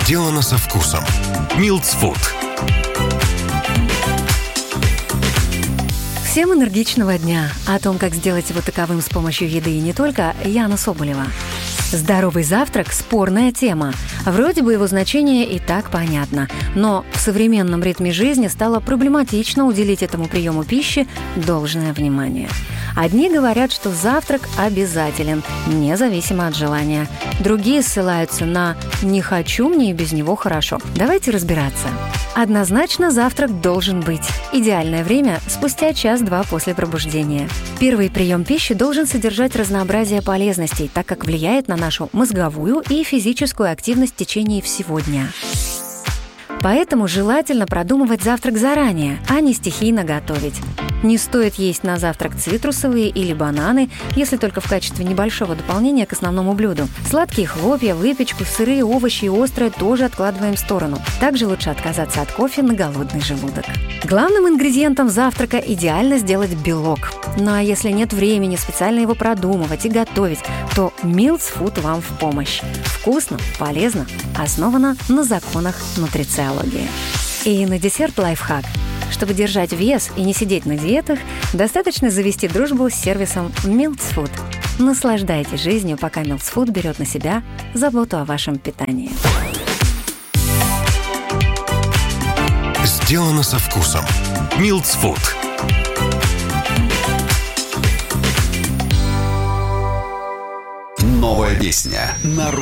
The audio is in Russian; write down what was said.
Сделано со вкусом. Милдс Фуд. Всем энергичного дня! О том, как сделать его таковым с помощью еды и не только, Яна Соболева. Здоровый завтрак – спорная тема. Вроде бы его значение и так понятно. Но в современном ритме жизни стало проблематично уделить этому приему пищи должное внимание. Одни говорят, что завтрак обязателен, независимо от желания. Другие ссылаются на «не хочу, мне и без него хорошо». Давайте разбираться. Однозначно завтрак должен быть. Идеальное время – спустя час-два после пробуждения. Первый прием пищи должен содержать разнообразие полезностей, так как влияет на нашу мозговую и физическую активность в течение всего дня. Поэтому желательно продумывать завтрак заранее, а не стихийно готовить. Не стоит есть на завтрак цитрусовые или бананы, если только в качестве небольшого дополнения к основному блюду. Сладкие хлопья, выпечку, сырые овощи и острое тоже откладываем в сторону. Также лучше отказаться от кофе на голодный желудок. Главным ингредиентом завтрака идеально сделать белок. Ну а если нет времени специально его продумывать и готовить, то Милдс Фуд вам в помощь. Вкусно, полезно, основано на законах нутрициологии. И на десерт лайфхак. Чтобы держать вес и не сидеть на диетах, достаточно завести дружбу с сервисом Милдс Фуд. Наслаждайтесь жизнью, пока Милдс Фуд берет на себя заботу о вашем питании. Сделано со вкусом. Милдс Фуд. Новая песня на